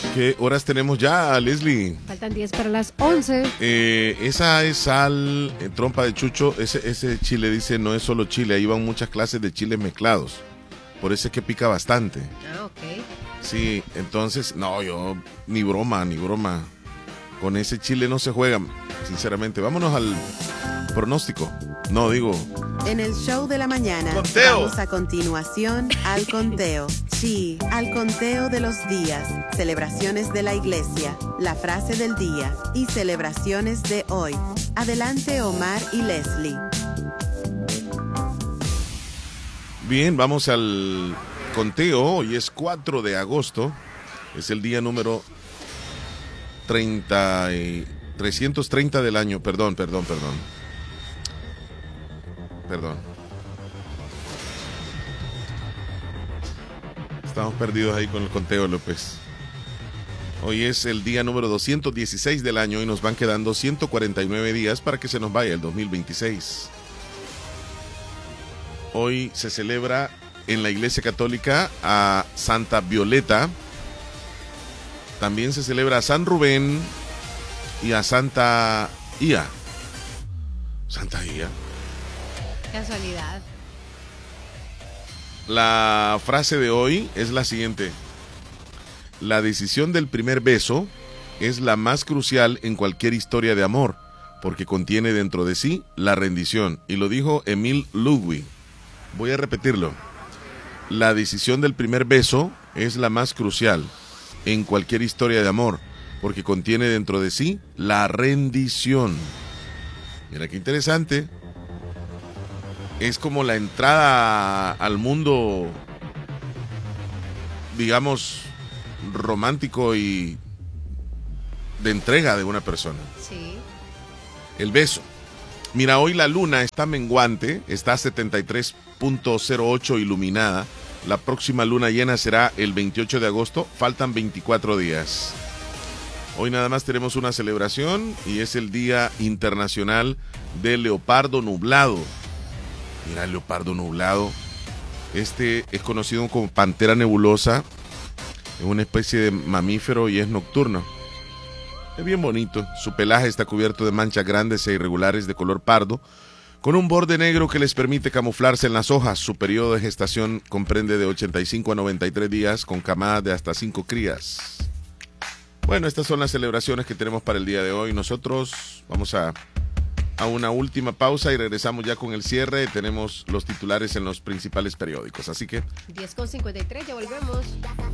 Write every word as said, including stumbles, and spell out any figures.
¿Qué horas tenemos ya, Leslie? Faltan diez para las once. Eh, esa es sal, eh, trompa de chucho. Ese, ese chile, dice, no es solo chile. Ahí van muchas clases de chiles mezclados. Por eso es que pica bastante. Ah, ok. Sí, entonces, no, yo, ni broma, ni broma. Con ese chile no se juega, sinceramente. Vámonos al pronóstico. No, digo... En el show de la mañana, ¡conteo! Vamos a continuación al conteo. Sí, al conteo de los días, celebraciones de la iglesia, la frase del día y celebraciones de hoy. Adelante, Omar y Leslie. Bien, vamos al conteo. Hoy es cuatro de agosto. Es el día número treinta y trescientos treinta del año. Perdón, perdón, perdón. Perdón. Estamos perdidos ahí con el conteo, López. Hoy es el día número doscientos dieciséis del año y nos van quedando ciento cuarenta y nueve días para que se nos vaya el dos mil veintiséis. Hoy se celebra en la Iglesia Católica a Santa Violeta. También se celebra a San Rubén y a Santa Ia. Santa Ia. Casualidad. La frase de hoy es la siguiente: la decisión del primer beso es la más crucial en cualquier historia de amor, porque contiene dentro de sí la rendición. Y lo dijo Emil Ludwig. Voy a repetirlo. La decisión del primer beso es la más crucial en cualquier historia de amor, porque contiene dentro de sí la rendición. Mira qué interesante. Es como la entrada al mundo, digamos, romántico y de entrega de una persona. Sí. El beso. Mira, hoy la luna está menguante, está a setenta y tres punto cero ocho iluminada. La próxima luna llena será el veintiocho de agosto. Faltan veinticuatro días. Hoy nada más tenemos una celebración y es el Día Internacional del Leopardo Nublado. Mira, el leopardo nublado. Este es conocido como pantera nebulosa. Es una especie de mamífero y es nocturno. Es bien bonito. Su pelaje está cubierto de manchas grandes e irregulares de color pardo, con un borde negro que les permite camuflarse en las hojas. Su periodo de gestación comprende de ochenta y cinco a noventa y tres días, con camadas de hasta cinco crías. Bueno, estas son las celebraciones que tenemos para el día de hoy. Nosotros vamos a... a una última pausa y regresamos ya con el cierre. Tenemos los titulares en los principales periódicos, así que... diez con cincuenta y tres, ya volvemos.